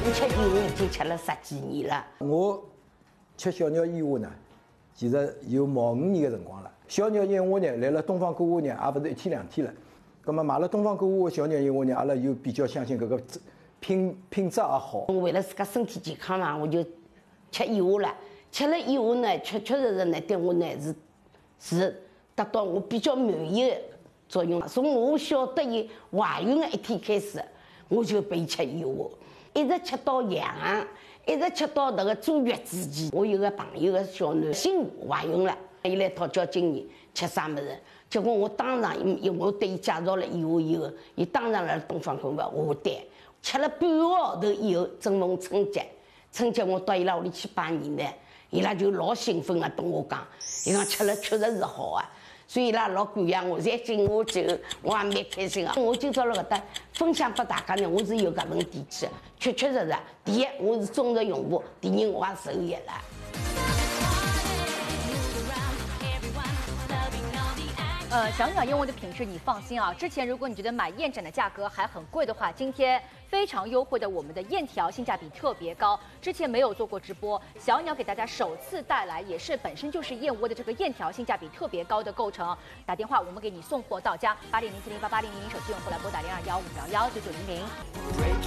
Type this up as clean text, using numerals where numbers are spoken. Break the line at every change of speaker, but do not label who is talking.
吃燕窝已经吃了10几年了。
我吃小鸟燕窝呢，其实有毛5年的辰光了。小鸟燕窝呢，来了东方购物呢，也不是1天2天了。那么买了东方购物的小鸟燕窝呢，阿拉又比较相信搿个品质也好。
为了自家身体健康嘛，我就吃燕窝了。吃了燕窝呢，确实呢，对我呢是达到我比较满意的作用。从我晓得有怀孕的1天开始，我就备吃燕窝，一直吃到阳，一直吃到那个坐月之前。我有个朋友的小囡新怀孕了，伊来讨教经验吃啥么子，结果我当场我对伊介绍了燕窝以后，伊当场来东方购物下单，吃了半个号头以后，正逢春节我到伊拉屋里去拜年呢，伊拉就老兴奋啊，跟我讲，伊讲吃了确实是好啊，所以伊拉老感谢我，侪敬我酒，我也蛮开心啊。我今朝辣搿搭分享拨大家呢，我是有搿份底气的，确实，第一我是忠实用户，第二我也受益了。
小鸟燕窝的品质你放心啊。之前如果你觉得买燕盏的价格还很贵的话，今天非常优惠的我们的燕条性价比特别高。之前没有做过直播，小鸟给大家首次带来，也是本身就是燕窝的这个燕条性价比特别高的构成。打电话我们给你送货到家，8007088000手机用户来拨打0215119900。